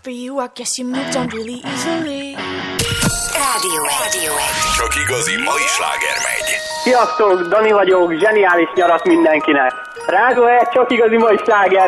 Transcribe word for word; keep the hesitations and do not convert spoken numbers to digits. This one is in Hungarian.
for you, I guess you moved on really easily. Rádió egy. Csak igazi mai sláger megy. Sziasztok, Dani vagyok, zseniális nyarat mindenkinek. Rádió egy, csak igazi mai sláger.